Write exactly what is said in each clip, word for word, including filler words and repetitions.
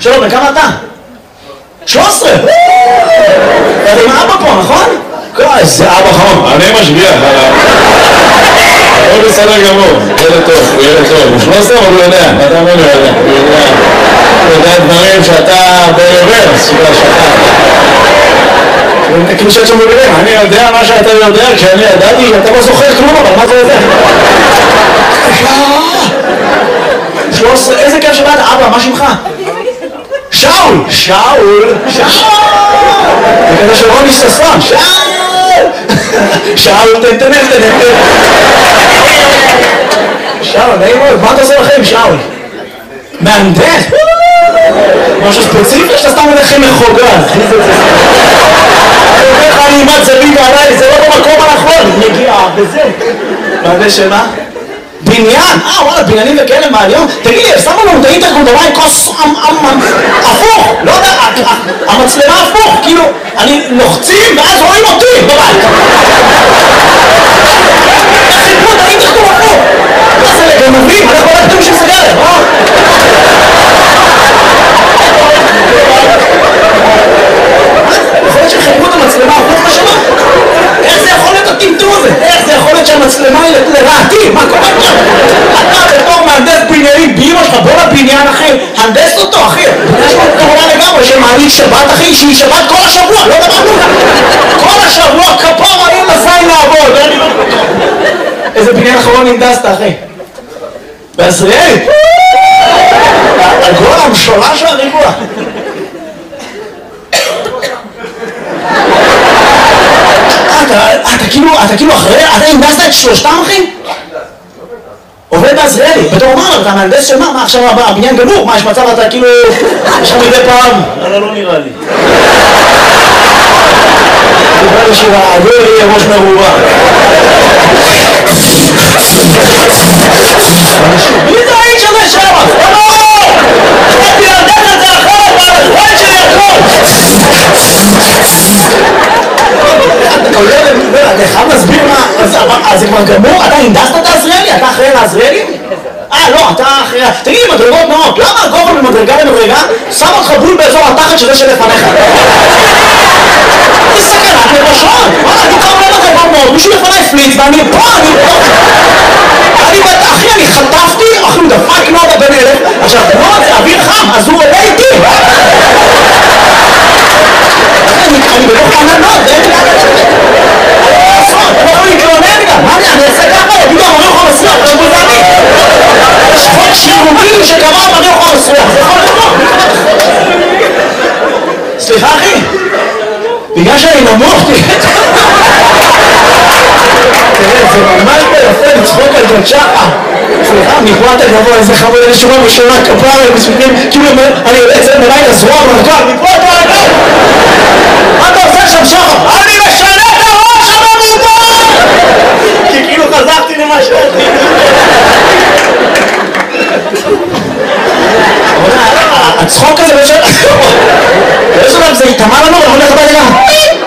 שלום, וכמה אתה? שלוש עשרה! אתה עם אבא פה, נכון? איזה אבא חום, אני משגיח עליו. הוא בסדר גמור, ילד טוב, הוא ילד טוב. הוא שלוש עשרה, אבל הוא יודע, אתה אומר לו יודע. הוא יודע דברים שאתה ברוורס, שאתה שאתה. כאילו שאת שם בגלל, אני יודע מה שאתה יודע, כשאני ידעתי, אתה לא זוכר כלום, אבל מה אתה יודע? שלוש עשרה, איזה כיף שבאת, אבא, מה שמך? שאול! שאול! שאול! זה כזה של רוני ששון, שאול! שאול, תן, תן, תן, תן. שאול, נעים מאוד, מה אתה עושה לכם, שאול? מהנדס? משהו ספציפי שאתה סתם הולכם מחוגז. אני אומר לך, אני אימת זבי ועליי, זה לא במקום הנכון, מגיע בזה. מהנדס שמה? בניין? אה, וואלה, בניינים וכאלה מהיום? תגיד לי, שמו לנו את האינטרקום דבר עם כוס הפוך, לא יודע, המצלמה הפוך, כאילו, אני לוחצים ואז רואים אותי בבית. חיפו את האינטרקום הפוך. מה זה לגנבים? אנחנו לא כתוב של סגרת, אה? יכול להיות שחיפו את המצלמה הפוך בשמה? איך זה יכול להיות הטמטום הזה? איך זה יכול להיות שהמצלמה היא לרעתי? מה קורה פה? אתה בתור מהנדס בניינים באמא שלך, בוא לבניין אחי, הנדס אותו אחי. יש לו כמובן לגמרי שמעלית שבת אחי, שהיא שבת כל השבוע, לא דמנו. כל השבוע כפר אני לזין לעבוד. איזה בניין אחרון הנדסת אחי? בעזריאלי? הגול המשולש והריבוע. אתה כאילו, אתה כאילו אחרי, אתה הנדסת את שלושתם אחי? עובד בעזריאלי, בתור מה? אתה מהנדס של מה? מה עכשיו הבניין גמור? מה יש מצב אתה כאילו, יש לך מדי פעם? אבל לא נראה לי. דיבר לשירה, הגול יהיה ראש מרובה. מי זה האיש הזה שם? לא! אני להנדס את זה אחרת, והזמן שלי הכל! אתה חייב להסביר מה, אז זה כבר גמור? אתה הנדסת את העזריאלי? אתה אחראי לעזריאלי? אה, לא, אתה אחראי... תגיד לי, מדרגות נאות, למה הגובה ממדרגה למדרגה שם אותך בול באזור התחת שזה שלפניך? זה סכנת נפשות! וואלה, אני קרוב לב לך כבר מאוד, מישהו לפני פליץ ואני פה, אני פה! אני בת... אחי, אני חטפתי, אחי, הוא דפק נודה בן אלף, עכשיו, לא, זה אוויר חם, אז הוא עולה איתי! אני בתוך ענן נוד, זה אין לי... אני לא יכול להתלונן גם, מה אני אעשה ככה? יגידו, אני לא יכול לסלוח, זה גוזני. יש חוק שירוגים שקרה, אני לא יכול לסלוח, זה יכול לבוא. סליחה אחי, בגלל שאני נמוך, תראה, זה ממש ביפה לצחוק על ג'ון שחר. סליחה, מפה אתה גבוה, איזה חמוד, איזה שורה בשורה כפרה, מספיקים, כאילו אני יוצא מלאי לזרוע ברגל, מפה אתה רגל! מה אתה עושה שם שחר? אני משנה את הראש המרובה! כי כאילו חזרתי למה שאתי. הצחוק הזה בשביל... יש עליו, זה יתאמה לנו, אנחנו הולך הביתה גם.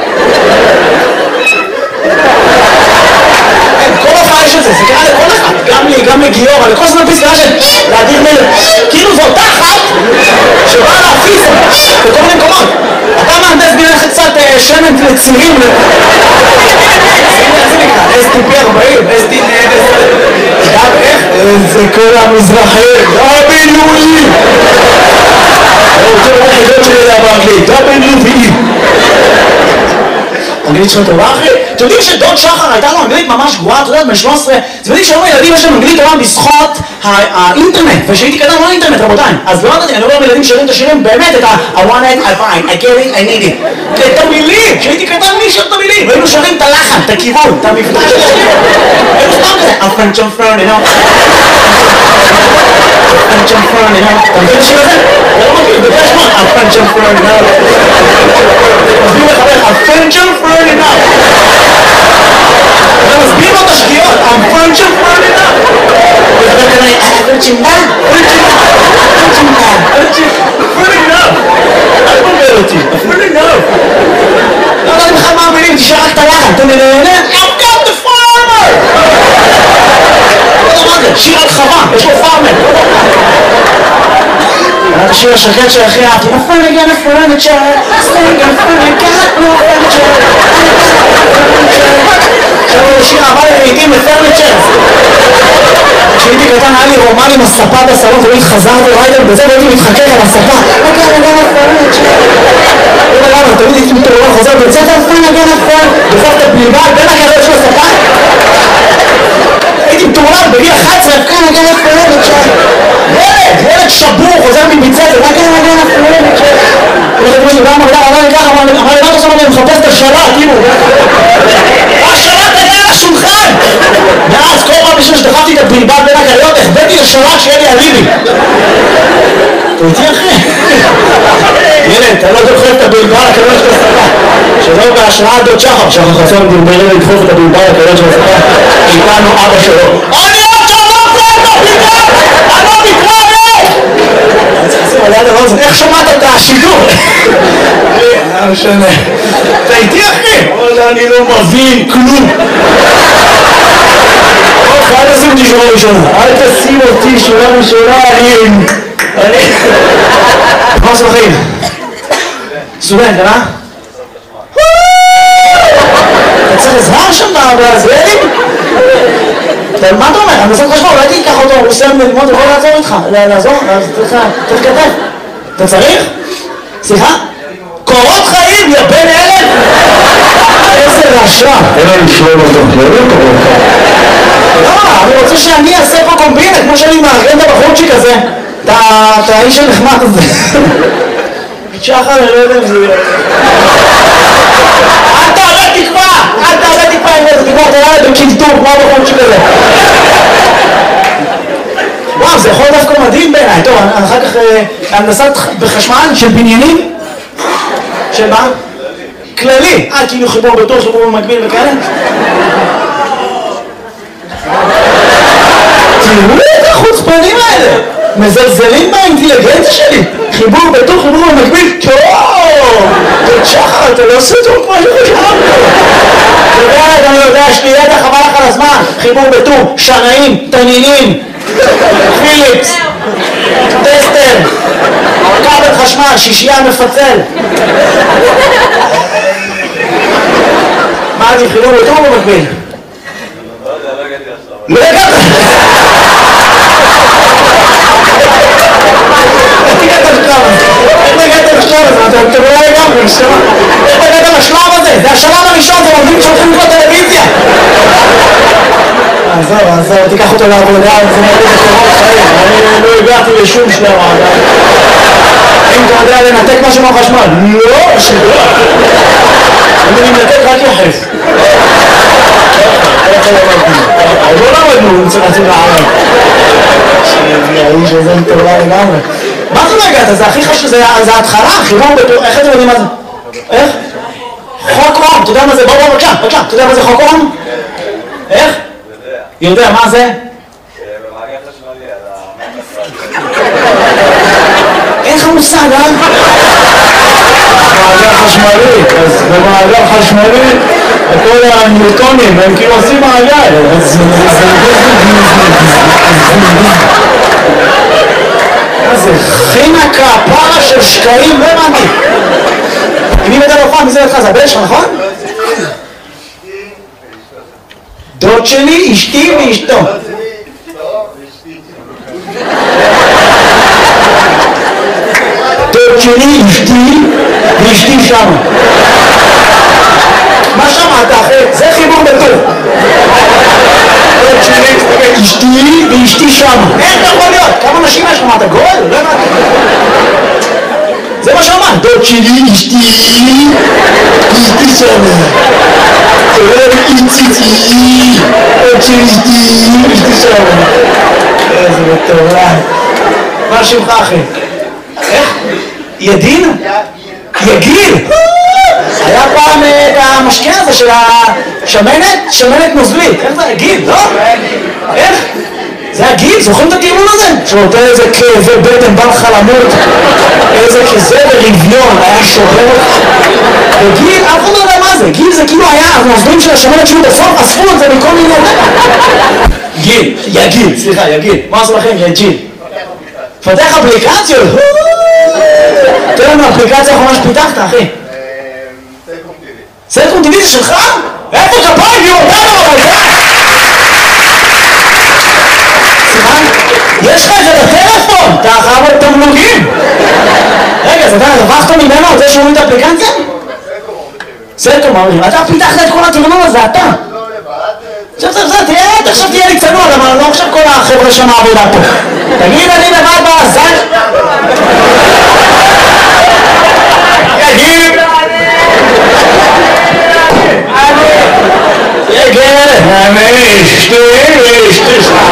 כל הופעה יש את זה, זה קרה לכל אחד. גם לי, גם לגיור, לכל זמן פסקה של להדיר מלך. כאילו זו אותה אחת שבאה להפיס בכל מיני מקומות. אתה מהנדס בניין קצת שמן לצירים. איך זה נקרא? אס טי פי ארבעים, אס טי פי גם איך? זה כל המזרחי, דאבליו-אי. הוא רוצה לראות חדות שלי לדעה באנגלית, דאבליו-אי. אנגלית שלו טובה אחי? אתם יודעים שדוד שחר הייתה לו אנגלית ממש גרועה, אתה יודעת, בן שלוש עשרה, אתם יודעים שהיום הילדים יש להם אנגלית טובה בזכות האינטרנט, ושהייתי קטן לא אינטרנט רבותיי, אז לא יודעת, אני אומר לילדים שרים את השירים באמת את ה- I want it, I find, I get it, I need it, את המילים, שהייתי קטן מי שר את המילים, והיינו שרים את הלחן, את הכיוון, את המבטא של השירים, היינו סתם כזה, I'm French, I'm French, you know, French, I'm French, you know, אתה מבין את השיר הזה? אתה לא מכיר, בגלל שמה, I'm French, I'm French, you know, מסביר לחבר, I'm French, I'm French, you know, אתה מסביר לו את השגיאות, I'm French, I'm French, you know, וחבר כנראה, אה, פרצ'ינדה, פרצ'ינדה, פרצ'ינדה, פרצ'ינדה, פרצ'ינדה, אל תבלבל אותי, פרצ'ינדה, לא יודעת בכלל מה המילים, תשאר רק את הלחן, אתה נהנה, I've got the farmer! לא יודע מה זה, שיר על חווה, יש לו פארמר. את השיר השקט של הכי אהבתי. A funny gun, a furniture, sting a funny gun, no furniture. עכשיו הוא שיר אהבה לעיתים לפרניצ'ר. כשהייתי קטן היה לי רומן עם הספה בסלון, תמיד חזרתי ריידר בזה והייתי מתחכך על הספה. A funny gun, a furniture. ולמה, תמיד הייתי מתעורר חוזר בית ספר, A funny gun, a furniture. בסוף את הבלבד בין הקרב של הספה. הייתי מתעורר בגיל אחת עשרה, A funny gun, a furniture. ילד, ילד שבור, חוזר מבית ספר, A funny gun, a furniture. ילד מישהו גם אמר, אמר לי ככה, אמר לי, אמר לי, מה אתה עושה? אני מחפש את השלט, כאילו. השלט היה על השולחן! ואז כל פעם בשביל שדחפתי את הבלבד בין הקריות, החבאתי לשלט שיהיה לי אליבי. אתה איתי אחי? ילד, אתה לא דוחף את הבלבד לקריות של הספה. שזהו בהשראת דוד שחר, שחר חסון דלברים לדחוף את הבלבד לקריות של הספה. איתנו אבא שלו. אני עוד שמעת את הבלבד! אני לא מתראה! אני צריך לשים על יד הרוזן, איך שמעת את השידור? לא משנה. אתה איתי אחי? אני לא מבין כלום. אל תשים אותי שורה ראשונה. אל תשים אותי שורה ראשונה. אני... אני... מה עושה בחיים? סטודנט, אה? אתה צריך עזרה שם בזלדים? מה אתה אומר? אני עושה חשבון, אולי תיקח אותו, הוא סיים ללמוד, הוא יכול לעזור איתך. לעזור? צריך כתב. אתה צריך? סליחה? קורות חיים, יא בן אלף! איזה רשע! אין לנו לשלום אותו, לא יודע קורות חיים. לא, אני רוצה שאני אעשה פה קומבינה, כמו שאני מארגן את הבחורצ'יק הזה. את האיש הנחמד הזה. שחר, אני לא יודע אם זה יהיה. אל תעלה תקווה! אל תעלה תקווה עם איזה תקווה, תראה לי בקינטור, כמו הבחורצ'יק הזה. וואו, זה יכול דווקא מדהים בעיניי. טוב, אחר כך הנדסת בחשמל של בניינים. של מה? כללי. אה, כאילו חיבור בטוח, חיבור במקביל וכאלה? תראו את החוצפנים האלה! מזלזלים באינטליגנציה שלי! חיבור בטוח, חיבור במקביל? טוב! דוד שחר, אתה לא עושה טוב כמו שחשבנו! אתה יודע, אני יודע, יש לי ידע חבל לך על הזמן! חיבור בטור, שנאים, תנינים, פיליפס, טסטר, כבל חשמל, שישייה מפצל. מה אני חיבור בטור או במקביל? לא הגעת! איך הגעת לשלב הזה? איך הגעת לשלב הזה? אתם לא לגמרי, נשמע. איך הגעת לשלב הזה? זה השלב הראשון, זה עובדים שהולכים לקרוא טלוויזיה. עזוב, עזוב, תיקח אותו לעבודה, זה מראה את קורות חיים. אני לא הגעתי לשום שלב עדיין. אם אתה יודע לנתק משהו מהחשמל? לא, שלא. אני מנתק רק יחס. לא למדנו, צריך להציב לערב. שהאיש הזה מטורלה לגמרי. מה זה לא הגעת? זה הכי חשוב, זה ההתחלה, חיבור בטור, איך אתם יודעים מה זה? איך? חוק אום, אתה יודע מה זה? בוא בוא בבקשה, בבקשה, אתה יודע מה זה חוק אום? איך? יודע, מה זה? במעגל חשמלי על המעגל. אין לך מושג, אה? מעגל חשמלי, אז במעגל חשמלי כל הניוטונים הם כאילו עושים מעגל, אז זה חינה כפרה של שקעים, לא הבנתי. אם היא מדבר פעם, מי זה לך? זה הבן שלך, נכון? דוד שלי, אשתי ואשתו. דוד שלי, אשתי ואשתי שם. מה שמעת אחי? זה חיבור בטור. דוד שלי, אשתי ואשתי שם. איך אתה יכול להיות? כמה נשים יש לך? מה אתה גול? לא הבנתי. זה מה שאמרת. דוד שלי, אשתי ואשתי שם. איציצי, עוד שלישתי, אשתי שם. איזה מטורף. מה שמך אחי? איך? ידין? יגיל? היה פעם את המשקה הזה של השמנת, שמנת נוזלית. איך זה? יגיל, לא? איך? זה הגיל, זוכרים את הטיעון הזה? שנותן איזה כאבי בטן, בא לך למות, איזה כזה ברביון, היה שובר. וגיל, אף אחד לא יודע מה זה, גיל זה כאילו היה, הנוזלים של השמנת שהיו בסוף, אספו את זה מכל מיני... גיל, יא גיל, סליחה, יא גיל, מה עושה לכם, יא ג'יל? פתח אפליקציות, תראה לנו אפליקציה האחרונה שפיתחת, אחי. סלקום טי וי. סלקום טי וי זה שלך? איפה כפיים? היא אותנו, אבל זה? סליחה? יש לך את זה בטלפון, אתה חייב את תמלוגים. רגע, אז אתה רווחת ממנו, רוצה שומעים את האפליקציה? סלקום אומרים, אתה פיתחת את כל התרנון הזה, אתה. עכשיו עכשיו עכשיו, תראה, עכשיו תהיה לי צנוע, אבל לא עכשיו כל החבר'ה שם העבודה פה. תגיד, אני לבד בעזן. יגיד. יגיד. אני אשתי ואשתי שם.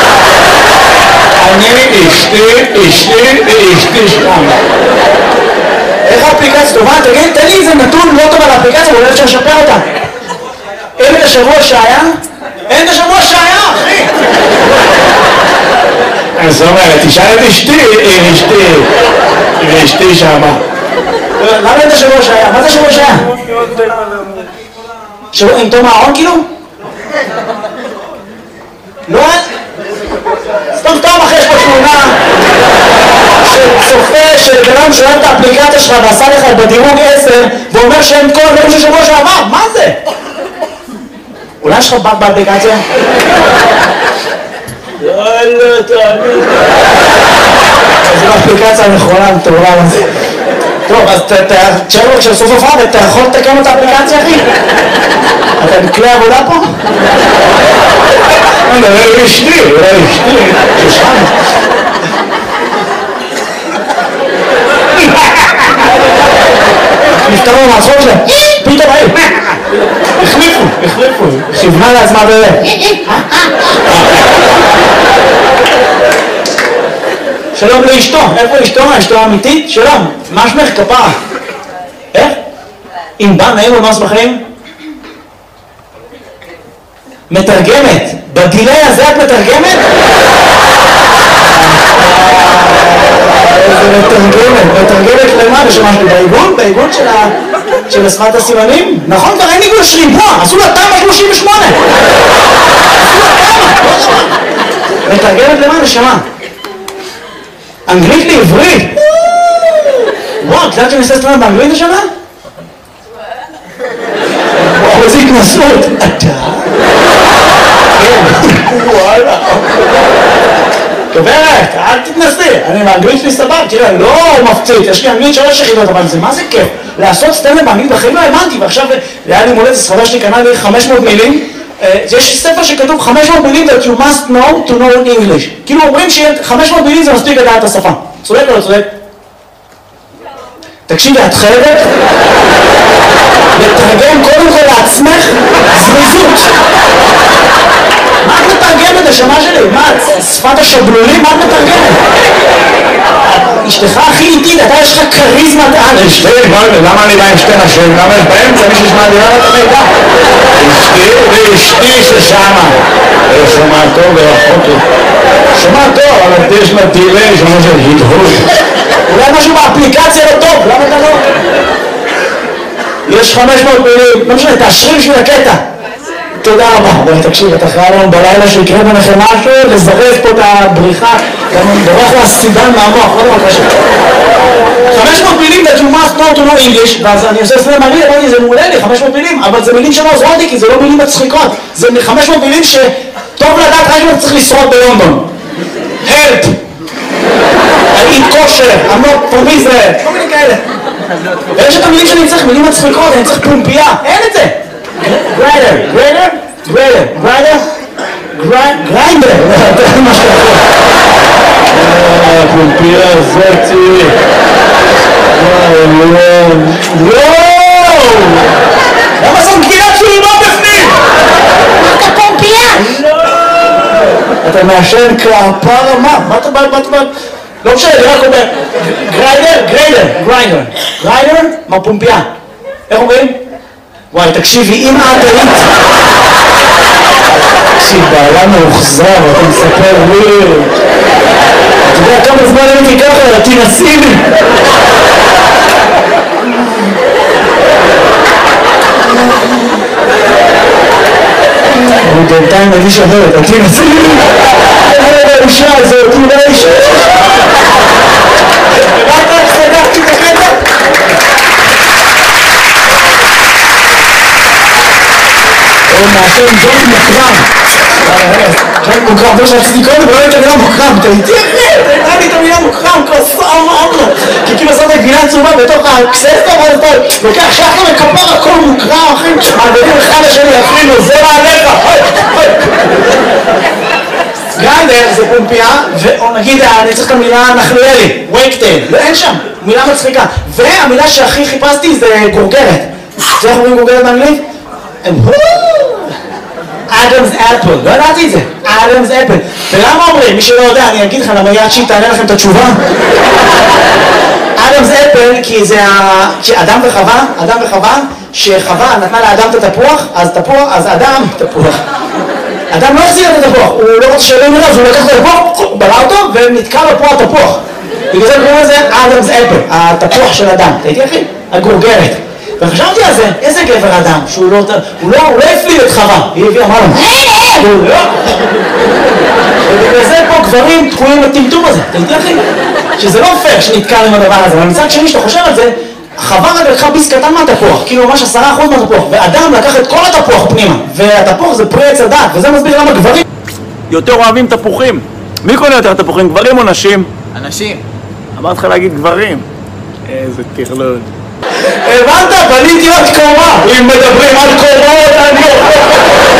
אני אשתי, אשתי ואשתי שם. איך האפליקציה טובה? תגיד, תן לי איזה נתון לא טוב על האפליקציה, ואולי אפשר לשפר אותה. אין את השבוע שהיה? אין את השבוע שהיה, אחי! אז אומרת, תשאל את אשתי, אשתי, ואשתי שמה. למה אין את השבוע שהיה? מה זה השבוע שהיה? שבוע עם תום הארון כאילו? לא אין? סתם סתם אחרי יש פה תמונה שצופה של בן אדם שואל את האפליקציה שלך ועשה לך בדירוג עשר ואומר שאין כל הדברים של שבוע שעבר, מה זה? אולי יש לך באג באפליקציה? יאללה, תאמין. זו האפליקציה הנכונה, מטורף הזה. טוב, אז תשאר לו כשסוף הופעה, אתה יכול לתקן את האפליקציה, אחי? אתה מכלי עבודה פה? אני מדבר אשתי, אולי אשתי. ששם. נפטרו מהצחוק שלהם. פתאום היו. החליפו, החליפו. כיוונה לעצמה בזה. שלום לאשתו. איפה אשתו? אשתו האמיתית? שלום. מה שמך כפרה? איך? אם בא נעים ומאס בחיים? מתרגמת. בגילי הזה את מתרגמת? איזה מתרגמת. מתרגמת למה? ושמשהו בעיגון? בעיגון של שפת הסימנים? נכון, כבר אין עיגון שריבוע. עשו לה תמ"א שלושים ושמונה. עשו לה תמ"א. מתרגמת למה? נשמה. אנגלית לעברית. וואו, את יודעת שאני עושה סטרנד באנגלית השנה? וואו, איזה התנסות. אתה? וואלה. גברת, אל תתנסי. אני באנגלית שלי סבב, תראה, לא מפציץ. יש לי אנגלית שלוש יחידות, אבל זה מה זה כיף? לעשות סטנדאפ באנגלית בחיים לא האמנתי, ועכשיו היה לי מולדת, סחבה שלי קנה לי חמש מאות מילים. יש ספר שכתוב חמש מאות מילים that you must know to know English. כאילו אומרים ש-חמש מאות מילים זה מספיק לדעת את השפה. צודק או לא צודק? תקשיבי, את חייבת לתרגם קודם כל לעצמך זריזות. מה את מתרגמת השמה שלי? מה, שפת השבלולים? מה את מתרגמת? אשתך הכי איטית, אתה יש לך כריזמת על. אשתי, למה אני בא עם שתי נשים? למה יש באמצע מישהו שמעדירה את המידע? אשתי ואשתי ששמה. שומע טוב ורחוק לי. שומע טוב, אבל יש לה דילי, שומע של הדהוד. אולי משהו באפליקציה לא טוב, למה אתה לא? יש חמש מאות מילים, לא משנה, תאשרי בשביל הקטע. תודה רבה. אבל תקשיב, אתה חייב לנו בלילה שיקרה ביניכם משהו, לזרז פה את הבריחה, גם בורח לה סידן מהמוח, לא דבר קשה. חמש מאות מילים that you must know to know English, ואז אני עושה סלם מראה, אמרתי, זה מעולה לי, חמש מאות מילים, אבל זה מילים שלא עוזרות לי, כי זה לא מילים מצחיקות. זה חמש מאות מילים שטוב לדעת רק אם אתה צריך לשרוד בלונדון. help! I eat kosher, I'm not from Israel, כל מיני כאלה. ויש את המילים שאני צריך, מילים מצחיקות, אני צריך פומפייה, אין את זה. גריידר, גריידר, גריידר, גריידר, גריינדר, זה מה שאתה הפומפייה הזאתי. וואו, וואו. וואו! למה זאת גבירת שולמה בפנים? אתה פומפייה? לא! אתה מעשן כפרה, מה? מה אתה בא, מה אתה בא? לא משנה, אני רק אומר, גריידר, גריידר, גריינדר, גריינדר, מה פומפייה? איך אומרים? וואי, תקשיבי, אם את היית... תקשיב, בעלה מאוחזר, אתה מספר לי... אתה יודע כמה זמן הייתי ככה, תנסי לי! אני בינתיים מרגיש אחרת, תנסי לי! איזה אישה הזאת, אולי אישה... רק רק סגר! מעשה עם ג'ון מוקרם. ג'ון מוקרם, זה שרציתי קודם, ולא הייתה מילה מוקרם, אתה איתי אחרי, הייתה לי את המילה מוקרם, כוסה אמרנו. כי כאילו עושה את הגבינה צהובה בתוך הקססטה, ואז אתה לוקח שחר וכפר הכל מוקרם, אחי, מעבירים אחד לשני, אפילו, זה מעליך, גרנדר זה פומפיה, ונגיד, אני צריך את המילה נחליאלי, וייקטייל, אין שם, מילה מצחיקה. והמילה שהכי חיפשתי זה גורגרת. זה איך אומרים גורגרת באנגלית? אדמס אפל, לא ידעתי את זה, אדמס אפל. ולמה אומרים? מי שלא יודע, אני אגיד לך למה יד שהיא תענה לכם את התשובה. אדמס אפל, כי זה אדם וחווה, אדם וחווה, שחווה נתנה לאדם את התפוח, אז תפוח, אז אדם, תפוח. אדם לא החזיר את התפוח, הוא לא רוצה שאלים אליו, הוא לקח את התפוח, בלע אותו, ונתקע לו פה התפוח. בגלל זה קוראים לזה אדמס אפל, התפוח של אדם. תהייתי אחי? הגורגרת. וחשבתי על זה, איזה גבר אדם, שהוא לא, הוא לא, הוא לא הפליל את חווה, היא הביאה, אמרה לו, הוא לא. ובגלל זה פה גברים תקועים לטמטום הזה, תהייתי אחי? שזה לא פייר שנתקע עם הדבר הזה, אבל מצד שני שאתה חושב על זה, חווה רק לקחה ביס קטן מהתפוח, כאילו ממש עשרה אחוז מהתפוח, ואדם לקח את כל התפוח פנימה, והתפוח זה פרי עץ הדת, וזה מסביר למה גברים יותר אוהבים תפוחים. מי קונה יותר תפוחים, גברים או נשים? אנשים. אמרת לך להגיד גברים. איזה תכלול. הבנת? בניתי עוד קומה. אם מדברים על קומות, אני...